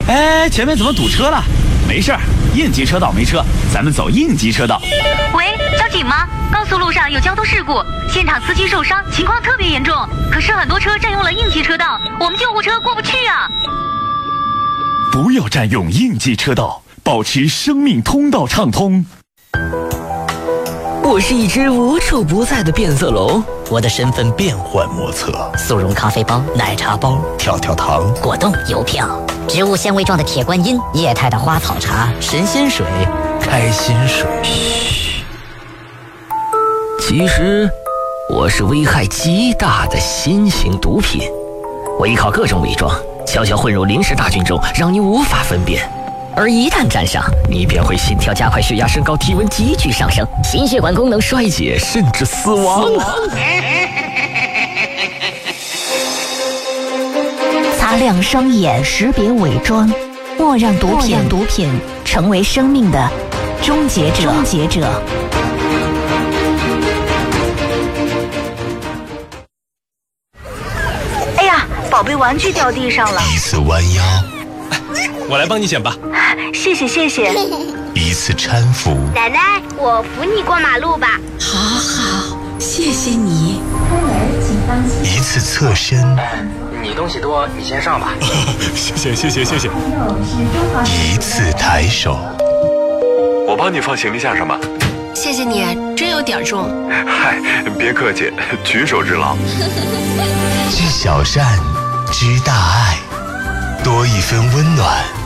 哎，前面怎么堵车了？没事儿，应急车道没车，咱们走应急车道。 喂，交警吗？高速路上有交通事故，现场司机受伤，情况特别严重。可是很多车占用了应急车道，我们救护车过不去啊。 不要占用应急车道，保持生命通道畅通。 我是一只无处不在的变色龙， 我的身份变幻莫测， 速溶咖啡包、奶茶包、 跳跳糖、 果冻、邮票、植物纤维状的铁观音、液态的花草茶、神仙水、 开心水。 嘘，其实我是危害极大的新型毒品，我依靠各种伪装，悄悄混入临时大军中，让你无法分辨。而一旦沾上，你便会心跳加快、血压升高、体温急剧上升、心血管功能衰竭，甚至死亡。 擦亮双眼，识别伪装，莫让毒品成为生命的终结者。 哎呀，宝贝玩具掉地上了。 一次弯腰， 我来帮你捡吧。 谢谢。 一次搀扶， 奶奶，我扶你过马路吧。 好，谢谢你。 一次侧身， 你东西多，你先上吧。谢谢。 一次抬手， 我帮你放行李架上吧。 谢谢你，真有点重。 嗨，别客气，举手之劳。 知小善，知大爱，多一分温暖。